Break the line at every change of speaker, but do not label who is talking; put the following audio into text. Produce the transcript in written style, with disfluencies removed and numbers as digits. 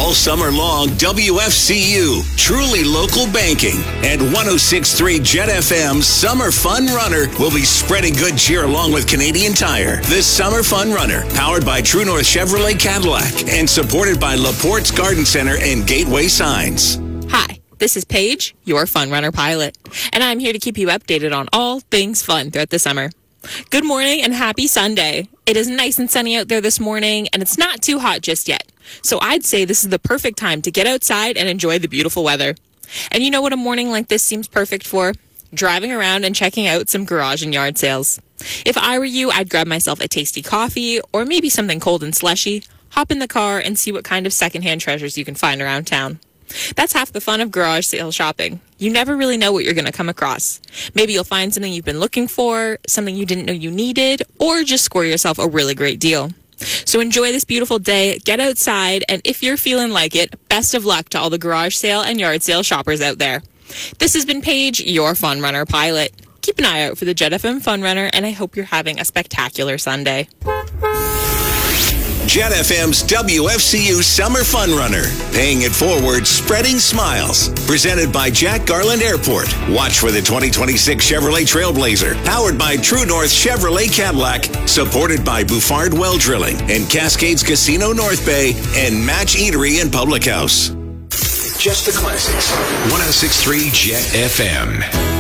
All summer long, WFCU, truly local banking, and 106.3 Jet FM's Summer Fun Runner will be spreading good cheer along with Canadian Tire. This Summer Fun Runner, powered by True North Chevrolet Cadillac and supported by LaPorte's Garden Center and Gateway Signs.
Hi, this is Paige, your Fun Runner pilot, and I'm here to keep you updated on all things fun throughout the summer. Good morning and happy Sunday. It is nice and sunny out there this morning, and it's not too hot just yet. So I'd say this is the perfect time to get outside and enjoy the beautiful weather. And you know what a morning like this seems perfect for? Driving around and checking out some garage and yard sales. If I were you, I'd grab myself a tasty coffee or maybe something cold and slushy, hop in the car, and see what kind of secondhand treasures you can find around town. That's half the fun of garage sale shopping. You never really know what you're going to come across. Maybe you'll find something you've been looking for, something you didn't know you needed, or just score yourself a really great deal. So enjoy this beautiful day, get outside, and if you're feeling like it, best of luck to all the garage sale and yard sale shoppers out there. This has been Paige, your Fun Runner pilot. Keep an eye out for the Jet FM Fun Runner, and I hope you're having a spectacular Sunday.
Jet FM's WFCU Summer Fun Runner. Paying it forward, spreading smiles. Presented by Jack Garland Airport. Watch for the 2026 Chevrolet Trailblazer. Powered by True North Chevrolet Cadillac. Supported by Bouffard Well Drilling and Cascades Casino North Bay and Match Eatery and Public House. Just the classics. 106.3 Jet FM.